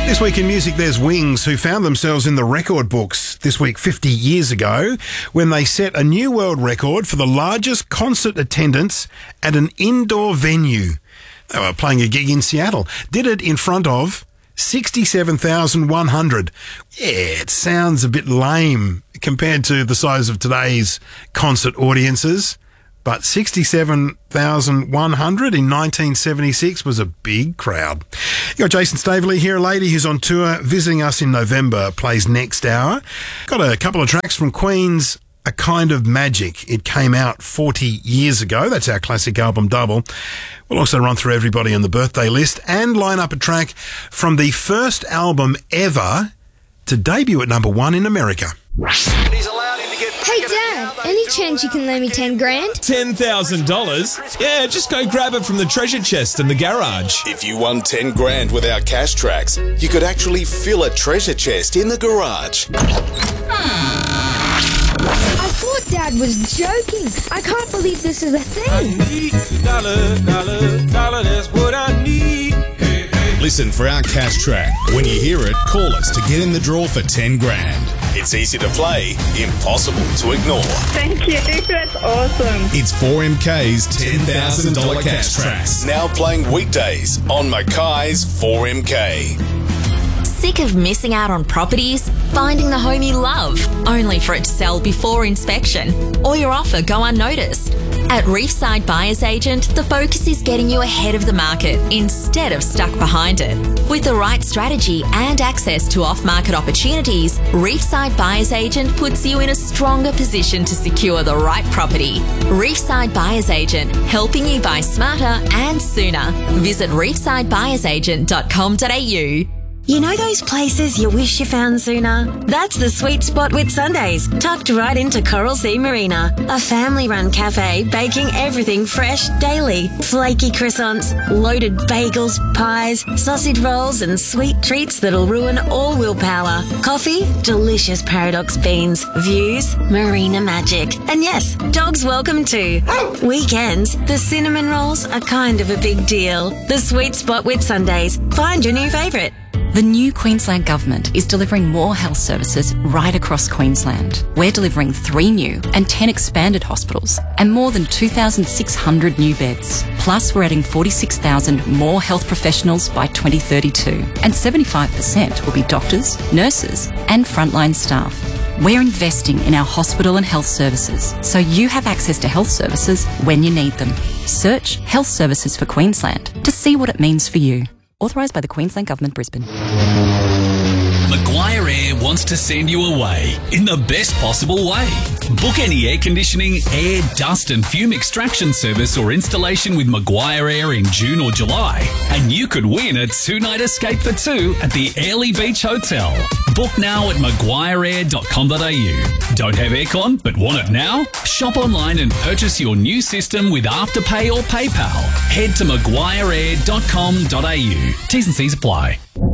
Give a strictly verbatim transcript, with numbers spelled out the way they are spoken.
This week in music, there's Wings, who found themselves in the record books this week fifty years ago when they set a new world record for the largest concert attendance at an indoor venue. They were playing a gig in Seattle. Did it in front of sixty-seven thousand one hundred. Yeah, it sounds a bit lame compared to the size of today's concert audiences. But sixty-seven thousand one hundred in nineteen seventy-six was a big crowd. You got Jason Staveley here, a lady who's on tour visiting us in November, plays next hour. Got a couple of tracks from Queen's A Kind of Magic. It came out forty years ago. That's our classic album double. We'll also run through everybody on the birthday list and line up a track from the first album ever to debut at number one in America. Hey Dad, any chance you can lend me ten grand? ten thousand dollars? Yeah, just go grab it from the treasure chest in the garage. If you won ten grand with our cash tracks, you could actually fill a treasure chest in the garage. I thought Dad was joking. I can't believe this is a thing. Dollar, dollar, dollar, that's what I need. Hey, hey. Listen for our cash track. When you hear it, call us to get in the draw for ten grand. It's easy to play, impossible to ignore. Thank you. That's awesome. It's four M K's ten thousand dollars cash tracks. Now playing weekdays on Mackay's four M K. Sick of missing out on properties? Finding the home you love, only for it to sell before inspection, or your offer go unnoticed? At Reefside Buyers Agent, the focus is getting you ahead of the market instead of stuck behind it. With the right strategy and access to off-market opportunities, Reefside Buyers Agent puts you in a stronger position to secure the right property. Reefside Buyers Agent, helping you buy smarter and sooner. Visit reefside buyers agent dot com dot a u. You know those places you wish you found sooner? That's the Sweet Spot with Sundays, tucked right into Coral Sea Marina. A family-run cafe baking everything fresh daily. Flaky croissants, loaded bagels, pies, sausage rolls and sweet treats that'll ruin all willpower. Coffee, delicious Paradox beans, views, marina magic. And yes, dogs welcome too. Weekends, the cinnamon rolls are kind of a big deal. The Sweet Spot with Sundays. Find your new favourite. The new Queensland Government is delivering more health services right across Queensland. We're delivering three new and ten expanded hospitals and more than two thousand six hundred new beds. Plus, we're adding forty-six thousand more health professionals by twenty thirty-two, and seventy-five percent will be doctors, nurses and frontline staff. We're investing in our hospital and health services so you have access to health services when you need them. Search Health Services for Queensland to see what it means for you. Authorised by the Queensland Government, Brisbane. Maguire Air wants to send you away in the best possible way. Book any air conditioning, air, dust and fume extraction service or installation with Maguire Air in June or July, and you could win a two-night escape for two at the Airlie Beach Hotel. Book now at maguire air dot com dot a u. Don't have aircon but want it now? Shop online and purchase your new system with Afterpay or PayPal. Head to maguire air dot com dot a u. T's and C's apply.